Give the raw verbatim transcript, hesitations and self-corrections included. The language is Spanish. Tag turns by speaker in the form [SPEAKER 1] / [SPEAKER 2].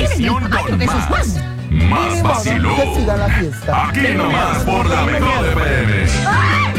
[SPEAKER 1] diversión con más. Más vacilón. Aquí nomás por la mejor F M.